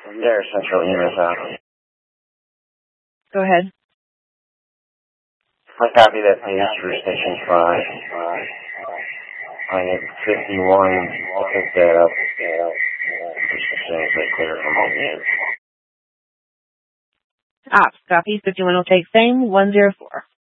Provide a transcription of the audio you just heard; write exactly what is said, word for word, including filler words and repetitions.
There, Central E M S office. Go ahead. I copy that page for Station five. I have fifty-one. I'll pick that up. Just as soon as they clear from home in. Ops, copy. fifty-one will take same, one zero four.